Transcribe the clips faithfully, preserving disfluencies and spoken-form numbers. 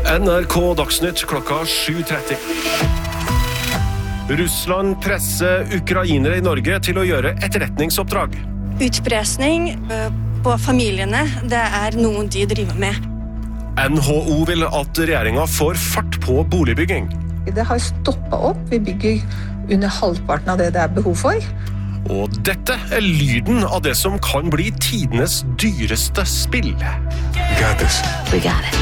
N R K Dagsnytt klokka sju tretti. Russland presser ukrainere i Norge til å gjøre etterretningsoppdrag. Utpressning på familiene, det er noe de driver med. N H O vil at regjeringen får fart på boligbygging. Det har stoppet opp, vi bygger under halvparten av det det er behov for. Og dette er lyden av det som kan bli tidenes dyreste spill. Got this. We got it.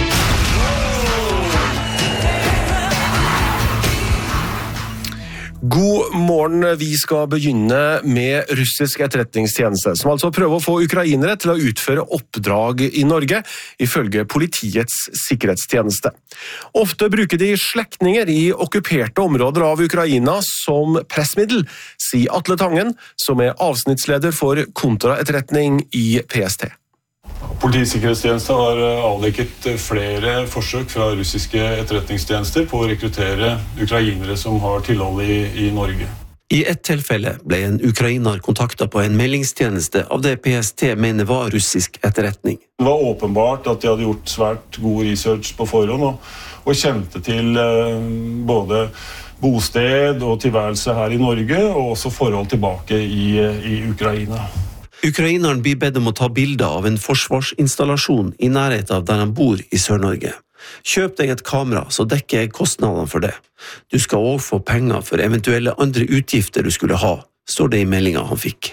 God morgen, vi skal begynne med russisk etterretningstjeneste, som altså prøver å få ukrainere til å utføre oppdrag i Norge, ifølge politiets sikkerhetstjeneste. Ofte bruker de slektninger i okkuperte områder av Ukraina som pressmiddel, sier Atle Tangen, som er avsnittsleder for kontraetterretning i P S T. Politisikkerhetstjeneste har avdekket flere forsøk fra russiske etterretningstjenester på å rekruttere ukrainere som har tilhold i, i Norge. I ett tilfelle ble en ukrainer kontaktet på en meldingstjeneste av det P S T mener var russisk etterretning. Det var åpenbart at de hadde gjort svært god research på forhånd og, og kjente til eh, både bosted og tilværelse her i Norge og også forhold tilbake i, i Ukraina. Ukraineren blir bedt om å ta bilder av en forsvarsinstallasjon i nærheten av der han bor i Sør-Norge. Kjøp deg et kamera, så dekker jeg kostnadene for det. Du skal også få penger for eventuelle andre utgifter du skulle ha, står det i meldingen han fikk.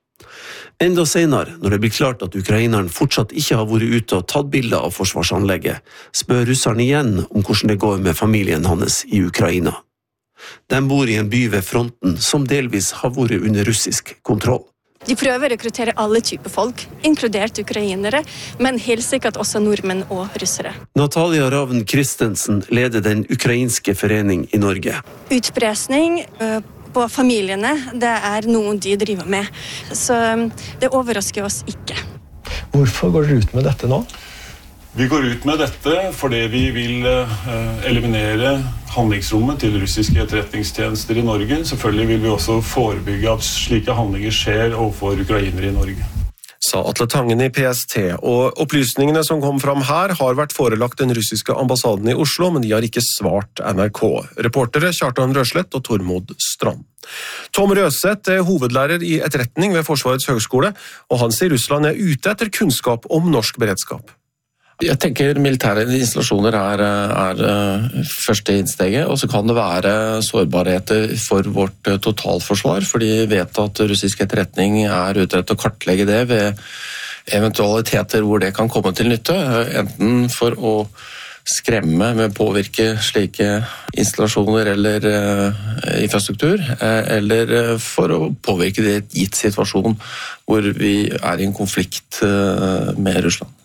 Enda senere, når det blir klart at ukraineren fortsatt ikke har vært ute og tatt bilder av forsvarsanlegget, spør russeren igjen om hvordan det går med familien hans i Ukraina. De bor i en by ved fronten som delvis har vært under russisk kontroll. De prøver å rekruttere alle typer folk, inkludert ukrainere, men helt sikkert også nordmenn og russere. Natalia Ravn Christensen leder den ukrainske forening i Norge. Utpressning på familiene, det er noe de driver med, så det overrasker oss ikke. Hvorfor går dere ut med dette nå? Vi går ut med dette fordi vi vil eliminere handlingsrommet til russiske etterretningstjenester i Norge. Selvfølgelig vil vi også forebygge at slike handlinger skjer overfor ukrainere i Norge. Sa Atle Tangen i P S T, og opplysningene som kom fram her har vært forelagt den russiske ambassaden i Oslo, men de har ikke svart N R K. Reportere Kjartan Røslett og Tormod Strand. Tom Røseth er hovedlærer i etterretning ved Forsvarets høgskole, og han sier Russland er ute etter kunnskap om norsk beredskap. Jeg tenker militære installasjoner er, er første innsteget, og så kan det være sårbarheter for vårt totalforsvar, fordi vi vet at russisk etterretning er ute etter å kartlegge det ved eventualiteter hvor det kan komme til nytte, enten for å skremme med påvirke slike installasjoner eller infrastruktur, eller for å påvirke det i et gitt situasjon hvor vi er i en konflikt med Russland.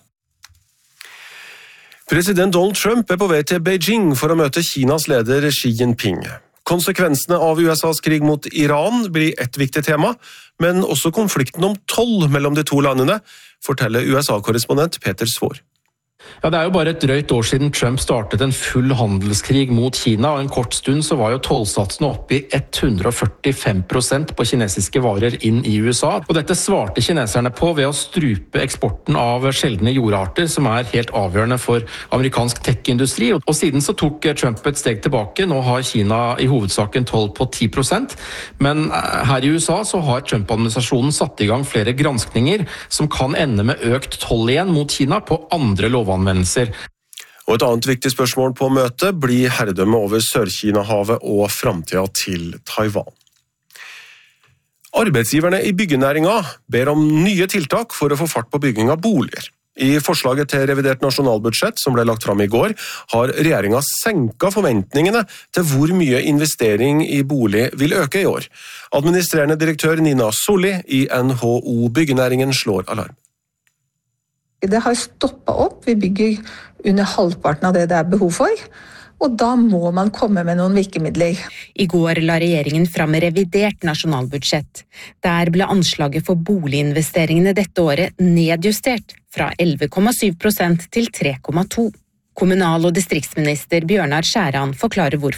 President Donald Trump er på vei til Beijing for å møte Kinas leder Xi Jinping. Konsekvensene av U S A's krig mot Iran blir et viktig tema, men også konflikten om toll mellom de to landene, forteller U S A-korrespondent Peter Svår. Ja, det er jo bare et drøyt år siden Trump startet en full handelskrig mot Kina, og en kort stund så var jo tollsatsene oppe i hundre og førtifem prosent på kinesiske varer inn i U S A. Og dette svarte kineserne på ved å strupe eksporten av sjeldne jordarter, som er helt avgjørende for amerikansk tech-industri. Og siden så tok Trump et steg tilbake. Nå har Kina i hovedsaken toll på ti prosent, men her i U S A så har Trump-administrasjonen satt i gang flere granskninger som kan ende med økt toll igjen mot Kina på andre lovanvendelser. Og et annet viktig spørsmål på møtet blir herredømme over Sør-Kina-havet og fremtiden til Taiwan. Arbeidsgiverne i byggenæringen ber om nye tiltak for å få fart på bygging av boliger. I forslaget til revidert nasjonalbudsjett som ble lagt fram i går, har regjeringen senket forventningene til hvor mye investering i bolig vil øke i år. Administrerende direktør Nina Solli i N H O Byggenæringen slår alarm. Det har stoppet opp, vi bygger under halvparten av det det er behov for, og da må man komme med noen virkemidler. I går la regjeringen fram revidert nasjonalbudsjett. Der ble anslaget for boliginvesteringene dette året nedjustert fra elleve komma syv prosent til tre komma to. Kommunal- og distriktsminister Bjørnar Skjæran forklarer hvorfor.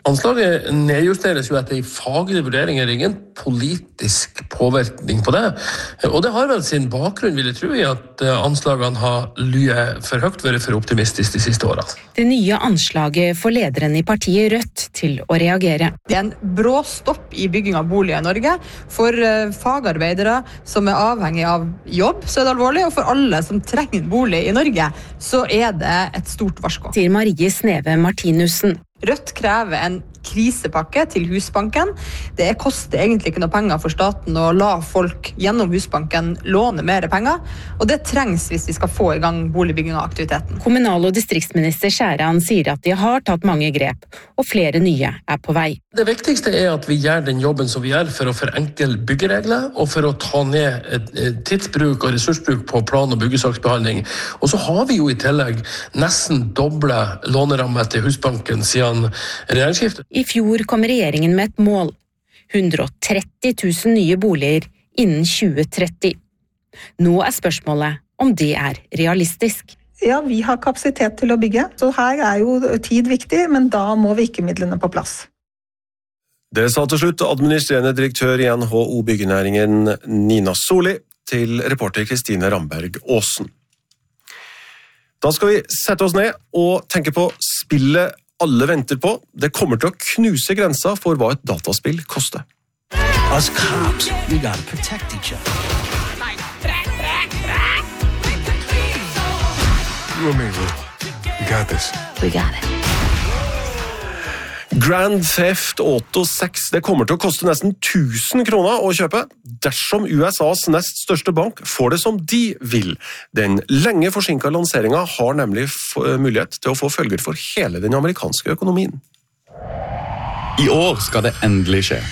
Anslaget nedjusteres jo etter faglige vurderinger, ingen politisk påvirkning på det. Og det har vel sin bakgrunn, vil jeg tro, i at anslagene har lyet for høyt, vært for optimistisk de siste årene. Det nye anslaget får lederen i partiet Rødt til å reagere. Det er en brå stopp i bygging av boliger i Norge. For fagarbeidere som er avhengig av jobb, så er det alvorlig, og for alle som trenger en bolig i Norge, så er det et stort varsko. Sier Marie Sneve Martinussen. Rødt krever en krisepakke til Husbanken. Det koster egentlig ikke noe penger for staten å la folk gjennom Husbanken låne mer penger, og det trengs hvis vi skal få i gang boligbygging og aktiviteten. Kommunal- og distriktsminister Skjæran sier at de har tatt mange grep, og flere nye er på vei. Det viktigste er at vi gjør den jobben som vi gjør for å forenkle byggeregler, og for å ta ned tidsbruk og ressursbruk på plan- og byggesaksbehandling. Og så har vi jo i tillegg nesten doble lånerammer til Husbanken siden regjeringsskiftet. I fjor kom regjeringen med et mål. hundre og tretti tusen nye boliger innen tjue tretti. Nå er spørsmålet om det er realistisk. Ja, vi har kapasitet til å bygge, så her er jo tid viktig, men da må virkemidlene på plass. Det sa til slutt administrerende direktør i N H O Byggenæringen Nina Soli til reporter Kristine Ramberg Aasen. Da skal vi sette oss ned og tenke på spillet alle venter på. Det kommer til å knuse grensa for hva et dataspill koster. Us cops, we gotta protect each other. You and me, Lou. We got this. We got it. Grand Theft Auto seks, det kommer til å koste nesten tusen kroner å kjøpe dersom U S A's nest største bank får det som de vil. Den lenge forsinket lanseringen har nemlig mulighet til å få følger for hele den amerikanske økonomien. I år skal det endelig skje.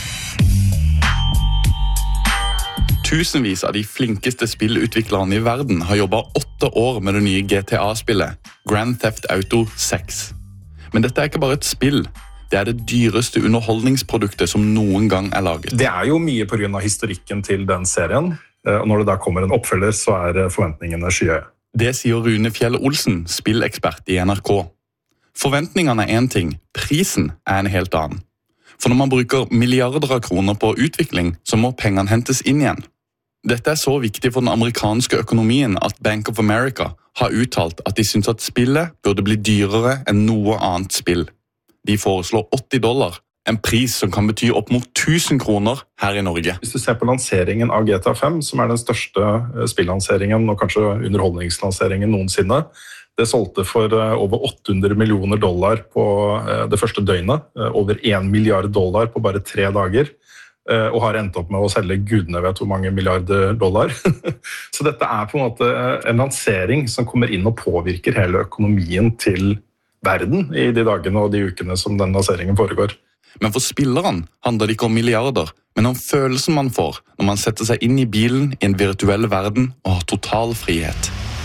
Tusenvis av de flinkeste spillutviklerne i verden har jobbet åtte år med det nye G T A-spillet, Grand Theft Auto seks. Men dette er ikke bare et spill. Det er det dyreste underholdningsproduktet som noen gang er laget. Det er jo mye på grunn av historikken til den serien, og når det da kommer en oppfølger, så er forventningene skyhøye. Det sier Rune Fjell Olsen, spillekspert i N R K. Forventningene er en ting, prisen er en helt annen. For når man bruker milliarder av kroner på utvikling, så må pengene hentes inn igjen. Dette er så viktig for den amerikanske økonomien at Bank of America har uttalt at de synes at spillet burde bli dyrere enn noe annet spill. De foreslår åtti dollar, en pris som kan bety opp mot tusen kroner her i Norge. Hvis du ser på lanseringen av G T A fem, som er den største spillanseringen og kanskje underholdningslanseringen noensinne, det solgte for over åtte hundre millioner dollar på det første døgnet, over en milliard dollar på bare tre dager, og har endt opp med å selge gudene vet hvor mange milliarder dollar. Så dette er på en måte en lansering som kommer inn og påvirker hele økonomien til verden i de dagene og de ukene som den lanseringen foregår. Men for spilleren handler det ikke om milliarder, men om følelsen man får når man setter seg inn i bilen i en virtuell verden og har total frihet.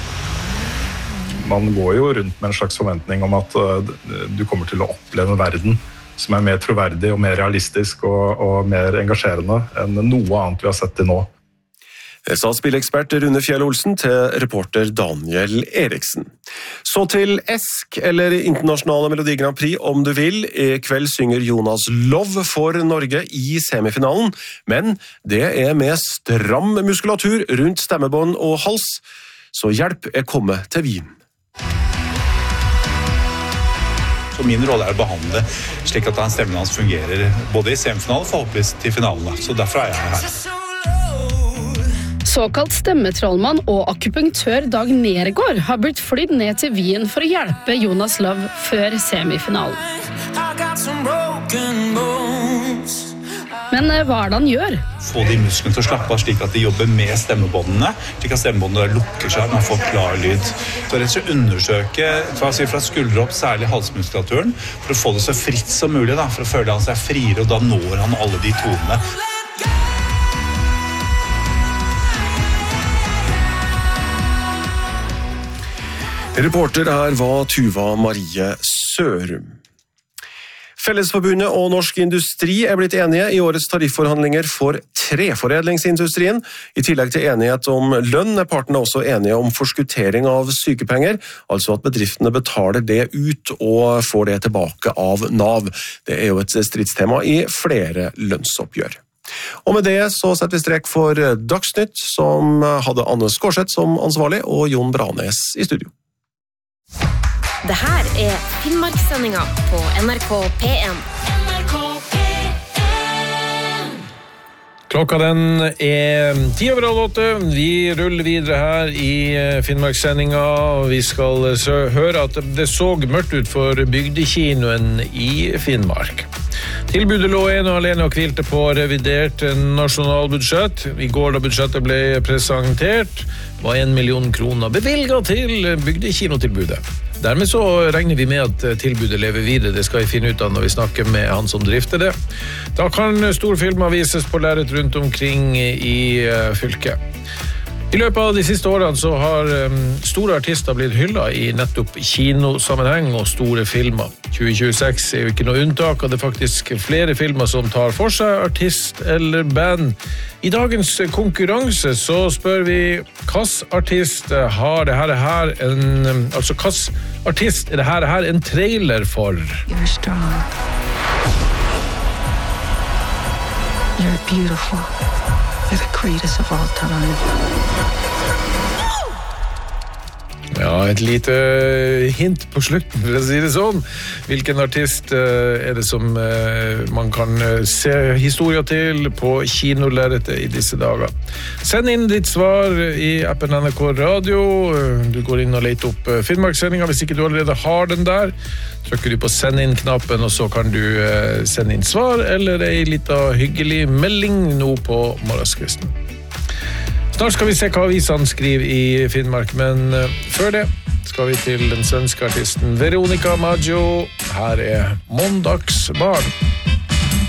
Man går jo rundt med en slags forventning om at du kommer til å oppleve en verden som er mer troverdig og mer realistisk og, og mer engasjerende enn noe annet vi har sett til nå. Det sa spillekspert Rune Fjell Olsen til reporter Daniel Eriksen. Så til E S K, eller Internasjonale Melodi Grand Prix, om du vil. I kveld synger Jonas Love for Norge i semifinalen, men det er med stram muskulatur rundt stemmebånd og hals, så hjelp er kommet til Wien. Så min rolle er å behandle slik at stemmen hans fungerer både i semifinalen og forhåpentligvis til finalen. Så derfor er jeg her. Såkalt stemmetrollmann og akupunktør Dag Nergård har blitt flydd ned til Wien for å hjelpe Jonas Love før semifinalen. Men hva er det han gjør? Få de musklene til å slappe av slik at de jobber med stemmebåndene, slik at stemmebåndene lukker seg, man får klar lyd. Så rett og slett undersøke fra, fra skuldre opp, særlig halsmuskulaturen, for å få det så fritt som mulig, da, for å føle han seg friere, og da når han alle de tonene. Reporter her var Tuva Marie Sørum. Fellesforbundet og Norsk Industri er blitt enige i årets tarifforhandlinger for treforedlingsindustrien. I tillegg til enighet om lønn er partene også enige om forskuttering av sykepenger, altså at bedriftene betaler det ut og får det tilbake av Nav. Det er jo et stridstema i flere lønnsoppgjør. Og med det så setter vi strek for Dagsnytt, som hadde Anne Skårseth som ansvarlig og Jon Branes i studio. Det her er Finnmarkssendinga på N R K P en. Klokka den er ti over halv åtte. Vi ruller videre her i Finnmarkssendinga, og vi skal høre at det så mørkt ut for bygdekinoen i Finnmark. Tilbudet lå en og alene og hvilte på revidert nasjonalbudsjett. I går da budsjettet ble presentert, var en million kroner bevilget til bygdekinotilbudet. Dermed så regner vi med at tilbudet lever videre. Det skal vi finne ut av når vi snakker med han som drifter det. Da kan storfilmer vises på lerret rundt omkring i fylket. I løpet av de siste årene så har store artister blitt hyllet i nettopp kinosammenheng og store filmer. tjue tjueseks er jo ikke noe unntak, og det er faktisk flere filmer som tar for seg artist eller band. I dagens konkurranse så spør vi hvilken artist har det her, her en, altså hvilken artist er det her, her en trailer for? You're strong. You're beautiful. You're the greatest of all time. Ja, et lite hint på slutten, for å si det sånn. Hvilken artist er det som man kan se historier til på kinolerretet i disse dager? Send inn ditt svar i appen N R K Radio. Du går inn og leter opp Finnmarkssendinga. Hvis ikke du allerede har den der, trykker du på send inn-knappen, og så kan du sende inn svar, eller en liten hyggelig melding nå på morgenskvisten. Snart skal vi se hva avisene skriver i Finnmark, men før det skal vi til den svenske artisten Veronica Maggio. Her er Måndagsbarn.